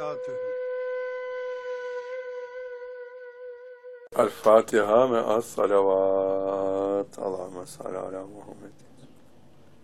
وبركاته. الفاتحة مع الصلوات. اللهم صل على محمد.